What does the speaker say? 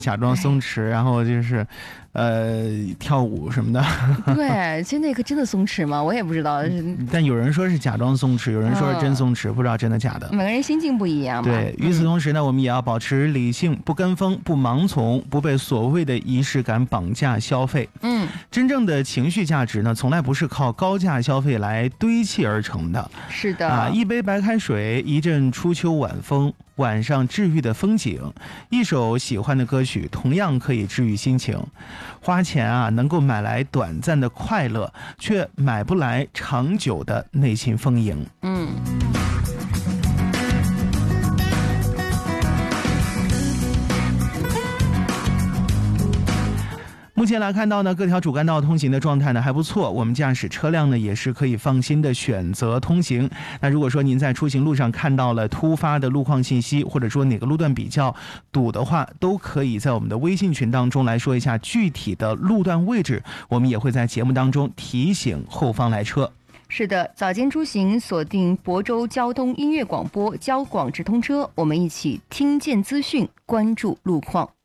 假装松弛，然后就是跳舞什么的。 对，其实那个真的松弛吗？我也不知道。 但有人说是假装松弛，有人说是真松弛，不知道真的假的。 每个人心境不一样嘛。 对，与此同时呢，我们也要保持理性，不跟风，不盲从，不被所谓的仪式感绑架消费。真正的情绪价值呢，从来不是靠高价消费来堆砌而成的。 是的， 一杯白开水，一阵初秋晚风，晚上治愈的风景，一首喜欢的歌曲，同样可以治愈心情。花钱能够买来短暂的快乐，却买不来长久的内心丰盈。目前来看到呢，各条主干道通行的状态呢还不错，我们驾驶车辆呢也是可以放心的选择通行。那如果说您在出行路上看到了突发的路况信息，或者说哪个路段比较堵的话，都可以在我们的微信群当中来说一下具体的路段位置，我们也会在节目当中提醒后方来车。 是的，早间出行锁定亳州交通音乐广播交广直通车，我们一起听见资讯，关注路况。